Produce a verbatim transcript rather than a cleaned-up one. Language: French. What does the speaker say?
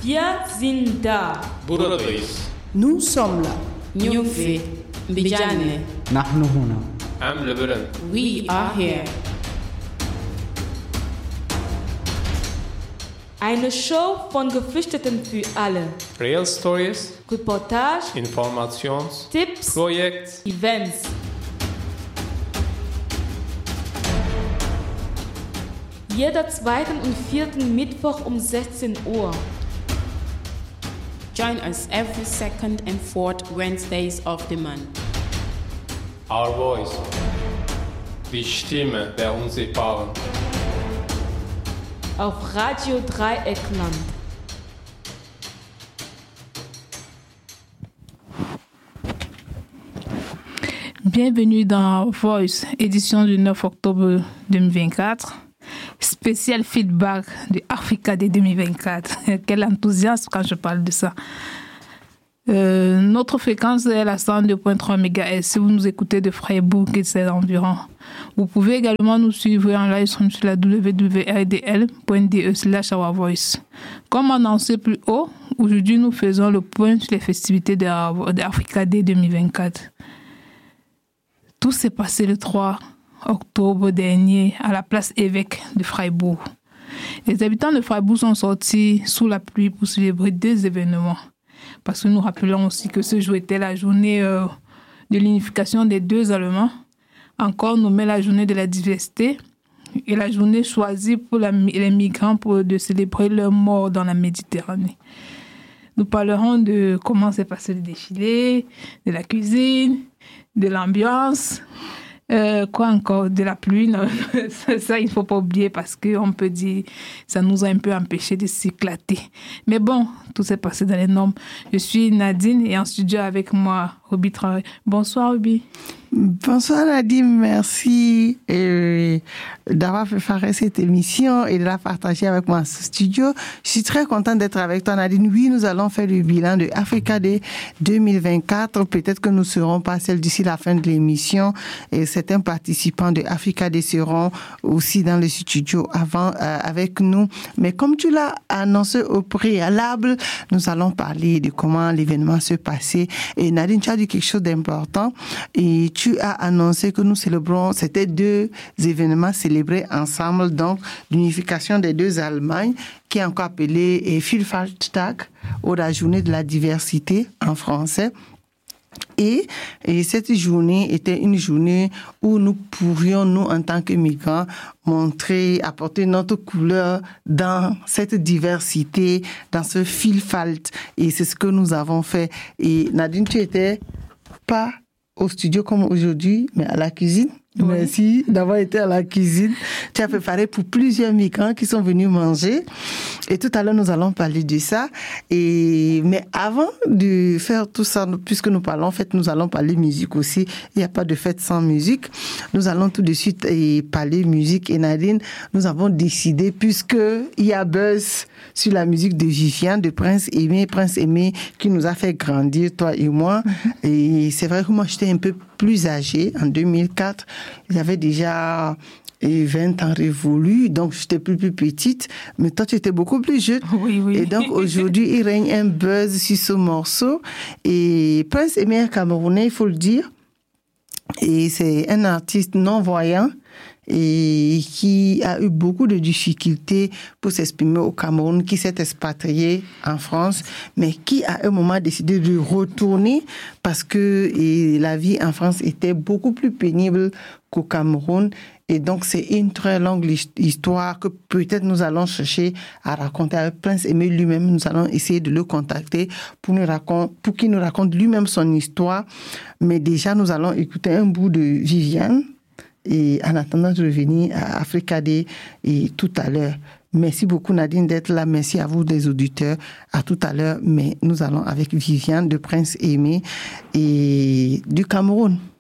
Wir sind da. Buradayız. Nous sommes là. Nyufi, Mbijane. نحن هنا. Am Lebanon. We are here. Eine Show von Geflüchteten für alle. Real Stories, Reportage, Informations, Tipps, Projekt, Events. Jeder zweiten und vierten Mittwoch um sechzehn Uhr. Join us every second and fourth Wednesdays of the month. Our Voice. Die Stimme der Unsichtbaren. Auf Radio Dreieckland. Bienvenue dans Voice, édition du neuf octobre deux mille vingt-quatre. Spécial feedback de Africa Day deux mille vingt-quatre. Quel enthousiasme quand je parle de ça. Euh, notre fréquence est la cent deux virgule trois mégahertz si vous nous écoutez de Freiburg et ses environs. Vous pouvez également nous suivre en live stream sur la w w w point r d l point d e slash our voice. Comme annoncé plus haut, aujourd'hui nous faisons le point sur les festivités d'Africa Day deux mille vingt-quatre. Tout s'est passé le trois octobre dernier à la place Évêque de Freiburg. Les habitants de Freiburg sont sortis sous la pluie pour célébrer deux événements. Parce que nous rappelons aussi que ce jour était la journée euh, de l'unification des deux Allemands, encore nommée la journée de la diversité, et la journée choisie pour la, les migrants pour de célébrer leur mort dans la Méditerranée. Nous parlerons de comment s'est passé le défilé, de la cuisine, de l'ambiance, euh, quoi encore, de la pluie. Non, ça, ça, il ne faut pas oublier parce qu'on peut dire ça nous a un peu empêché de s'éclater. Mais bon, tout s'est passé dans les normes. Je suis Nadine et en studio avec moi, Ruby Traoré. Bonsoir, Ruby. Bonsoir Nadine, merci euh, d'avoir préparé cette émission et de la partager avec moi en ce studio. Je suis très contente d'être avec toi Nadine. Oui, nous allons faire le bilan de Africa Day deux mille vingt-quatre. Peut-être que nous ne serons pas celles d'ici la fin de l'émission et certains participants de Africa Day seront aussi dans le studio avant euh, avec nous. Mais comme tu l'as annoncé au préalable, nous allons parler de comment l'événement se passait. Et Nadine, tu as dit quelque chose d'important et tu Tu as annoncé que nous célébrons, c'était deux événements célébrés ensemble, donc l'unification des deux Allemagnes, qui est encore appelée Vielfaltstag, ou la journée de la diversité en français. Et, et cette journée était une journée où nous pourrions, nous, en tant que migrants, montrer, apporter notre couleur dans cette diversité, dans ce Vielfalt. Et c'est ce que nous avons fait. Et Nadine, tu étais pas au studio comme aujourd'hui, mais à la cuisine. Oui. Merci d'avoir été à la cuisine. Tu as préparé pour plusieurs migrants qui sont venus manger. Et tout à l'heure, nous allons parler de ça. Et, mais avant de faire tout ça, puisque nous parlons fête, nous allons parler musique aussi. Il n'y a pas de fête sans musique. Nous allons tout de suite et parler musique. Et Nadine, nous avons décidé, puisque il y a buzz sur la musique de Viviane, de Prince Aimé, Prince Aimé, qui nous a fait grandir, toi et moi. Mm-hmm. Et c'est vrai que moi, j'étais un peu plus âgée en deux mille quatre. J'avais déjà vingt ans révolus, donc j'étais plus, plus petite. Mais toi, tu étais beaucoup plus jeune. Oui, oui. Et donc, aujourd'hui, il règne un buzz sur ce morceau. Et Prince Aimé est camerounais, il faut le dire. Et c'est un artiste non-voyant et qui a eu beaucoup de difficultés pour s'exprimer au Cameroun, qui s'est expatrié en France, mais qui à un moment décidé de retourner parce que et la vie en France était beaucoup plus pénible qu'au Cameroun. Et donc, c'est une très longue histoire que peut-être nous allons chercher à raconter avec Prince Aimé lui-même. Nous allons essayer de le contacter pour, nous raconter, pour qu'il nous raconte lui-même son histoire. Mais déjà, nous allons écouter un bout de Viviane. Et en attendant de revenir à Africa Day et tout à l'heure. Merci beaucoup Nadine d'être là. Merci à vous les auditeurs. À tout à l'heure. Mais nous allons avec Viviane de Prince Aimé et du Cameroun.